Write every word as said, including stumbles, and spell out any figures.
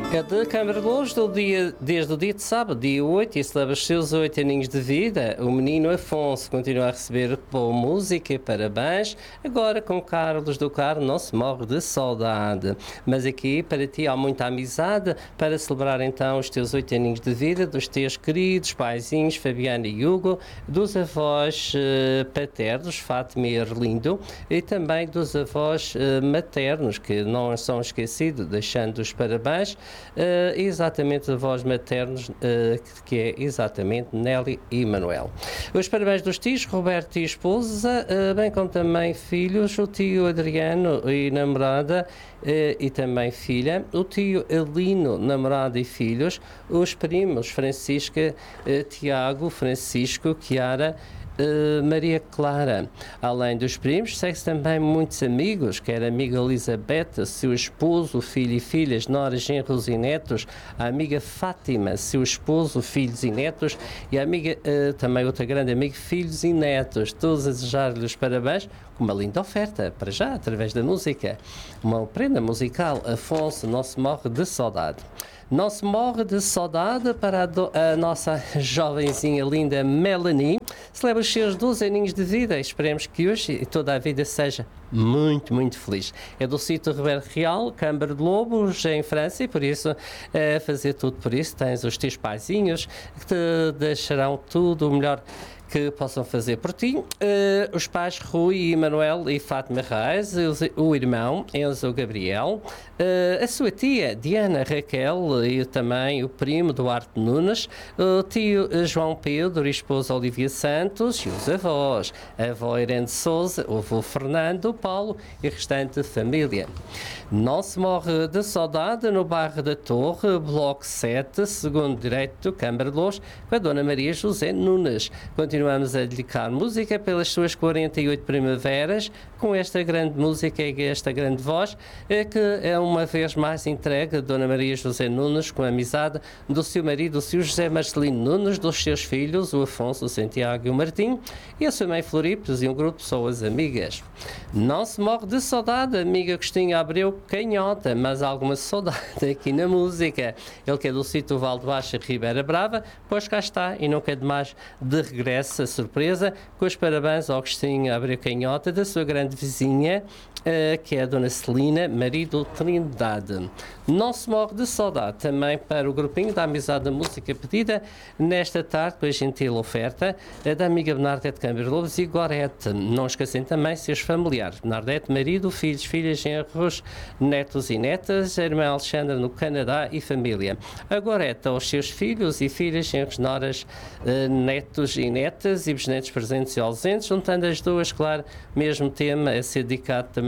É de Câmara de Louros do dia, desde o dia de sábado, dia oito, e celebra os seus oito aninhos de vida. O menino Afonso continua a receber boa música e parabéns. Agora com Carlos do Carmo não se morre de saudade. Mas aqui para ti há muita amizade para celebrar então os teus oito aninhos de vida, dos teus queridos paizinhos Fabiana e Hugo, dos avós eh, paternos, Fátima e Arlindo, e também dos avós eh, maternos, que não são esquecidos, deixando os parabéns. Uh, exatamente avós maternos, uh, que é exatamente Nelly e Manuel. Os parabéns dos tios, Roberto e esposa, uh, bem como também filhos, o tio Adriano e namorada uh, e também filha, o tio Alino, namorada e filhos, os primos Francisca, uh, Tiago, Francisco, Chiara, Uh, Maria Clara. Além dos primos, segue-se também muitos amigos, quer a amiga Elizabeth, seu esposo, filho e filhas, noras, genros e netos, a amiga Fátima, seu esposo, filhos e netos, e a amiga, uh, também outra grande amiga, filhos e netos, todos a desejar-lhes os parabéns, com uma linda oferta, para já, através da música. Uma prenda musical, Afonso não se morre de saudade. Não se morre de saudade para a, do, a nossa jovenzinha linda Melanie. Celebra os seus doze aninhos de vida. Esperemos que hoje e toda a vida seja muito, muito feliz. É do sítio Ribeiro Real, Câmara de Lobos, em França, e por isso, é fazer tudo por isso. Tens os teus paizinhos que te deixarão tudo o melhor que possam fazer por ti. Uh, os pais Rui, Manuel e Fátima Reis, o, o irmão Enzo Gabriel, uh, a sua tia Diana Raquel e também o primo Duarte Nunes, o tio João Pedro e esposa Olivia Santos e os avós, a avó Irene Souza, o avô Fernando, Paulo e a restante família. Não se morre de saudade no bairro da Torre, bloco sete, segundo direito, Câmara de Louros, com a dona Maria José Nunes. Continuamos a dedicar música pelas suas quarenta e oito primaveras, com esta grande música e esta grande voz, que é uma vez mais entregue a dona Maria José Nunes, com a amizade do seu marido, o seu José Marcelino Nunes, dos seus filhos, o Afonso, o Santiago e o Martim, e a sua mãe Floripes e um grupo de pessoas amigas. Não se morre de saudade, amiga Agostinho Abreu Canhota, mas há alguma saudade aqui na música. Ele que é do sítio Val de Baixa, Ribeira Brava, pois cá está e não quer demais de regresso, a surpresa, com os parabéns ao Agostinho Abreu Canhota, da sua grande vizinha, uh, que é a dona Celina, marido Trindade. Não se morre de saudade também para o grupinho da Amizade da Música pedida nesta tarde, com a gentil oferta uh, da amiga Bernadette Câmara de Lobos e Gorete. Não esquecem também seus familiares, Bernadette, marido, filhos, filhas, genros, netos e netas, a irmã Alexandra no Canadá e família. A Gorete aos seus filhos e filhas, genros, noras, uh, netos e netas e bisnetos presentes e ausentes, juntando as duas, claro, mesmo tema a ser dedicado também